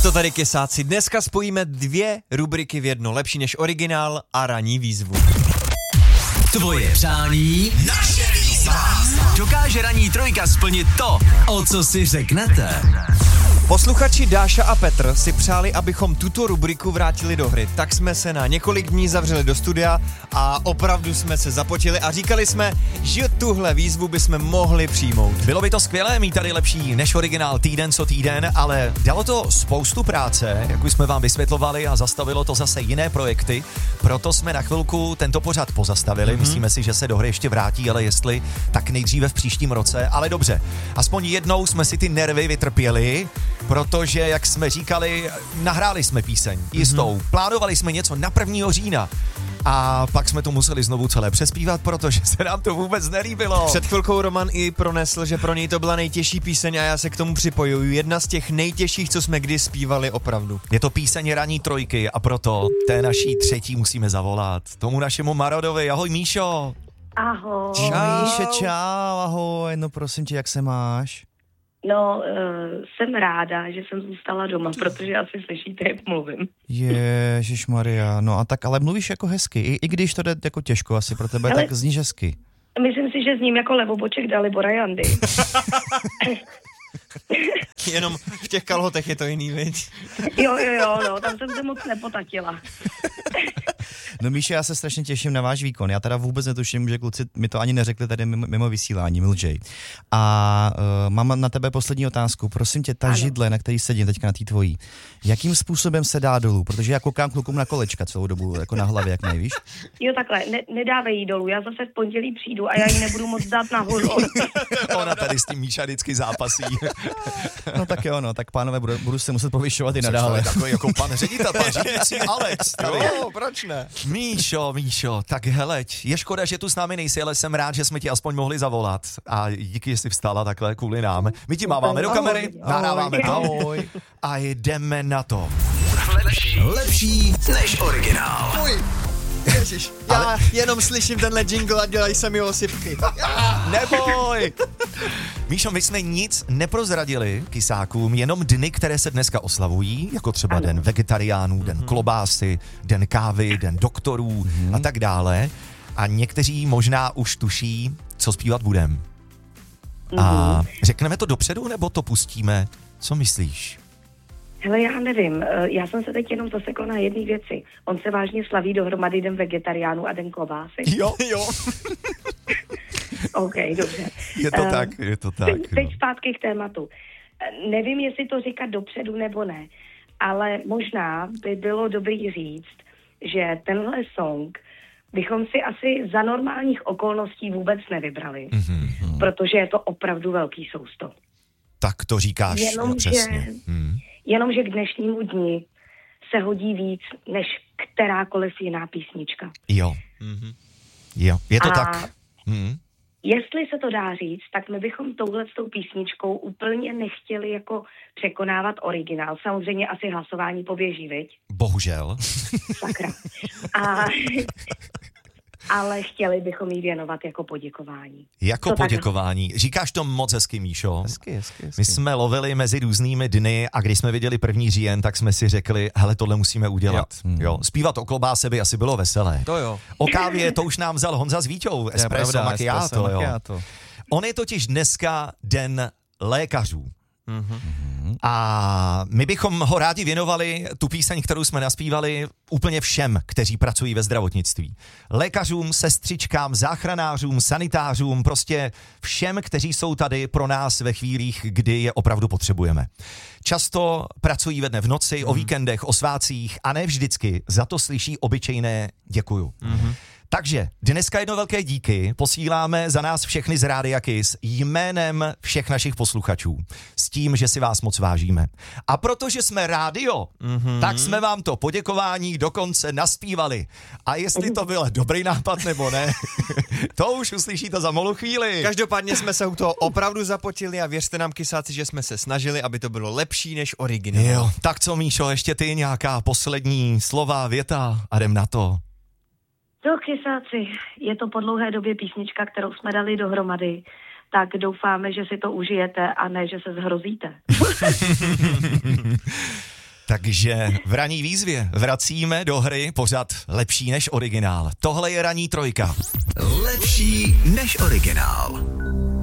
to tady, Kysáci. Dneska spojíme dvě rubriky v jedno. Lepší než originál a ranní výzvu. Tvoje přání, naše výzva. Dokáže ranní trojka splnit to, o co si řeknete. Posluchači Dáša a Petr si přáli, abychom tuto rubriku vrátili do hry. Tak jsme se na několik dní zavřeli do studia a opravdu jsme se zapotili a říkali jsme, že tuhle výzvu bychom mohli přijmout. Bylo by to skvělé mít tady lepší než originál týden co týden, ale dalo to spoustu práce, jak už jsme vám vysvětlovali, a zastavilo to zase jiné projekty, proto jsme na chvilku tento pořad pozastavili. Myslíme si, že se do hry ještě vrátí, ale jestli, tak nejdříve v příštím roce, ale dobře. Aspoň jednou jsme si ty nervy vytrpěli, protože, jak jsme říkali, nahráli jsme píseň jistou, plánovali jsme něco na 1. října a pak jsme to museli znovu celé přespívat, protože se nám to vůbec nelíbilo. Před chvilkou Roman i pronesl, že pro něj to byla nejtěžší píseň a já se k tomu připojuju. Jedna z těch nejtěžších, co jsme kdy zpívali opravdu. Je to píseň ranní trojky a proto té naší třetí musíme zavolat. Tomu našemu Marodovi. Ahoj, Míšo. Ahoj. Míše, čau, ahoj, no prosím tě, jak se máš? No, jsem ráda, že jsem zůstala doma, protože asi slyšíte, jak mluvím. Ježišmarja, no a tak ale mluvíš jako hezky, i když to jde jako těžko asi pro tebe, tak zníš hezky. Myslím si, že zním jako levoboček Dalibora Jandy. Jenom v těch kalhotech je to jiný, viď? Jo, no, tam jsem se moc nepotatila. No Míše, já se strašně těším na váš výkon. Já teda vůbec netuším, že kluci mi to ani neřekli tady mimo vysílání, mlčej. A mám na tebe poslední otázku. Prosím tě, ta židle, na který sedím teďka na té tvojí, jakým způsobem se dá dolů? Protože já koukám klukům na kolečka celou dobu, jako na hlavě, jak nevíš. Jo, takhle, nedávej jí dolů, já zase v pondělí přijdu a já ji nebudu moc dát nahoru. Ona tady s tím Míša vždycky zápasí. No tak jo, no, tak pánové, budu se muset povyšovat i nadále. Takový jako pan ředitel, pan řídící Alex. Jo, proč ne? Míšo, tak heleď, je škoda, že tu s námi nejsi, ale jsem rád, že jsme ti aspoň mohli zavolat. A díky, že jsi vstala takhle kvůli nám. My ti máváme do kamery, nahráváme to. Ahoj. A jdeme na to. Lepší než originál. Ježiš, já jenom slyším tenhle jingle a dělají se mi osypky. Neboj! Míšo, my jsme nic neprozradili kysákům, jenom dny, které se dneska oslavují, jako třeba den vegetariánů, den klobásy, den kávy, den doktorů a tak dále. A někteří možná už tuší, co zpívat budem. A řekneme to dopředu, nebo to pustíme? Co myslíš? Hele, já nevím, já jsem se teď jenom zasekla na jedné věci. On se vážně slaví dohromady den vegetariánů a den klobásy. Jo. OK, dobře. Je to tak. Teď zpátky k tématu. Nevím, jestli to říkat dopředu nebo ne, ale možná by bylo dobrý říct, že tenhle song bychom si asi za normálních okolností vůbec nevybrali, protože je to opravdu velký sousto. Tak to říkáš přesně. Jenomže k dnešnímu dni se hodí víc než kterákoliv jiná písnička. Jo, je to tak. Jestli se to dá říct, tak my bychom touhletou písničkou úplně nechtěli jako překonávat originál. Samozřejmě asi hlasování poběží, viď? Bohužel. Sakra. Ale chtěli bychom jí věnovat jako poděkování. Jako to poděkování. Tak... Říkáš to moc hezky, Míšo. Hezky. My jsme lovili mezi různými dny a když jsme viděli 1. říjen, tak jsme si řekli, hele, tohle musíme udělat. Jo. Zpívat o klobáse by asi bylo veselé. To jo. O kávě to už nám vzal Honza s Víťou. Espresso macchiato. On je totiž dneska den lékařů. A my bychom ho rádi věnovali, tu píseň, kterou jsme naspívali, úplně všem, kteří pracují ve zdravotnictví. Lékařům, sestřičkám, záchranářům, sanitářům, prostě všem, kteří jsou tady pro nás ve chvílích, kdy je opravdu potřebujeme. Často pracují ve dne v noci, o víkendech, o svátcích a ne vždycky za to slyší obyčejné děkuju. Takže dneska jedno velké díky posíláme za nás všechny z Rádia Kiss jménem všech našich posluchačů s tím, že si vás moc vážíme. A protože jsme rádio, tak jsme vám to poděkování dokonce naspívali. A jestli to byl dobrý nápad nebo ne, to už uslyšíte za malou chvíli. Každopádně jsme se u toho opravdu zapotili a věřte nám, kysáci, že jsme se snažili, aby to bylo lepší než originál. Jo, tak co, Míšo, ještě ty nějaká poslední slova, věta a jdem na to. No, kysáci, je to po dlouhé době písnička, kterou jsme dali dohromady, tak doufáme, že si to užijete a ne, že se zhrozíte. Takže v ranní výzvě vracíme do hry pořad lepší než originál. Tohle je ranní trojka. Lepší než originál.